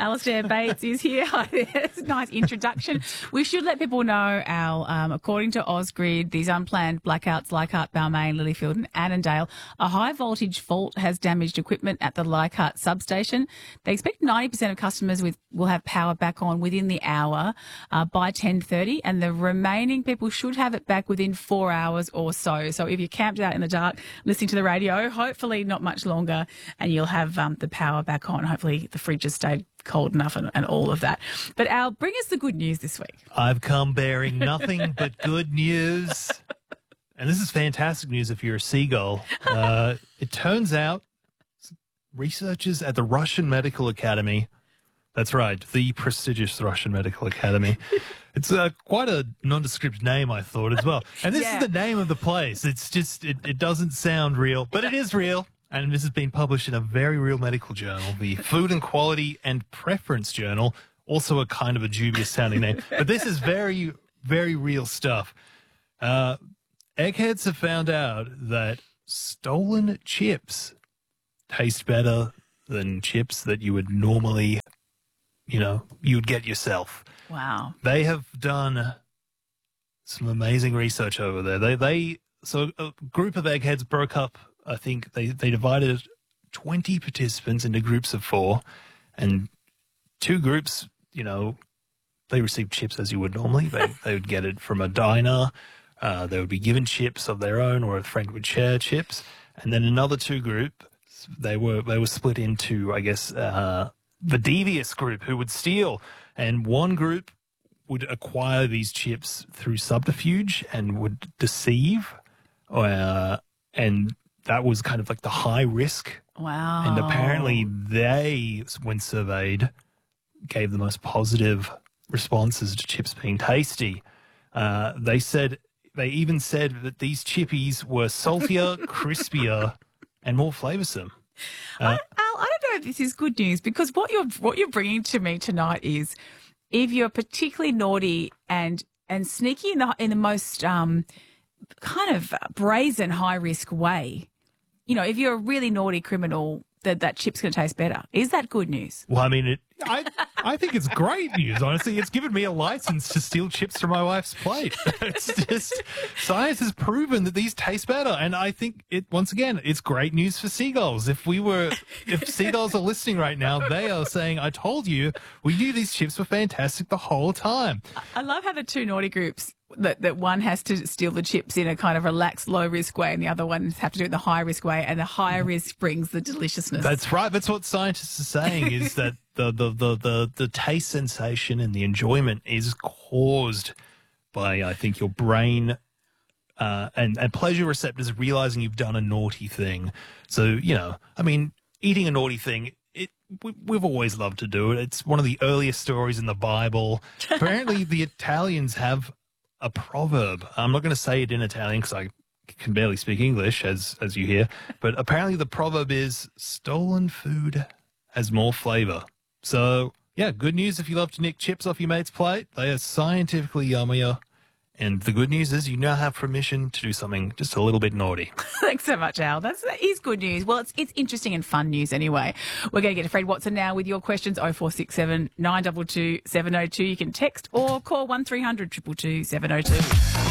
Alistair Bates is here. It's a nice introduction. We should let people know, Al, according to Ausgrid, these unplanned blackouts, Leichhardt, Balmain, Lilyfield and Annandale, a high voltage fault has damaged equipment at the Leichhardt substation. They expect 90% of customers will have power back on within the hour by 10:30, and the remaining people should have it back within 4 hours or so. So if you're camped out in the dark listening to the radio, hopefully not much longer, and you'll have the power back on. Hopefully the fridge has stayed cold enough and all of that. But Al, bring us the good news this week. I've come bearing nothing but good news. And this is fantastic news if you're a seagull. It turns out researchers at the Russian Medical Academy, that's right, the prestigious Russian Medical Academy. It's quite a nondescript name, I thought, as well. And this is the name of the place. It's just, it doesn't sound real, but it is real. And this has been published in a very real medical journal, the Food and Quality and Preference Journal, also a kind of a dubious sounding name. But this is very, very real stuff. Eggheads have found out that stolen chips taste better than chips that you would normally, you'd get yourself. Wow. They have done some amazing research over there. So a group of eggheads broke up. I think they divided 20 participants into groups of 4, and 2 groups, they received chips as you would normally. They would get it from a diner. They would be given chips of their own, or a friend would share chips. And then another 2 group, they were split into, I guess, the devious group who would steal. And one group would acquire these chips through subterfuge and would deceive. And that was kind of like the high risk. Wow. And apparently they, when surveyed, gave the most positive responses to chips being tasty. They even said that these chippies were saltier, crispier, and more flavoursome. Al, I don't know if this is good news, because what you're bringing to me tonight is, if you're particularly naughty and sneaky in the most kind of brazen high risk way, if you're a really naughty criminal, that chip's going to taste better. Is that good news? Well, I mean, I think it's great news, honestly. It's given me a license to steal chips from my wife's plate. It's just, science has proven that these taste better. And I think once again, it's great news for seagulls. If seagulls are listening right now, they are saying, I told you, we knew these chips were fantastic the whole time. I love how the 2 naughty groups, that one has to steal the chips in a kind of relaxed, low-risk way, and the other ones have to do it the high-risk way, and the higher risk brings the deliciousness. That's right. That's what scientists are saying, is that the taste sensation and the enjoyment is caused by, I think, your brain and pleasure receptors realizing you've done a naughty thing. So, eating a naughty thing, we've always loved to do it. It's one of the earliest stories in the Bible. Apparently, the Italians have a proverb. I'm not going to say it in Italian because I can barely speak English, as you hear. But apparently the proverb is, stolen food has more flavor. So, yeah, good news if you love to nick chips off your mate's plate. They are scientifically yummier. And the good news is you now have permission to do something just a little bit naughty. Thanks so much, Al. That is good news. Well, it's interesting and fun news anyway. We're going to get to Fred Watson now with your questions, 0467 922 702. You can text or call 1300 222 702.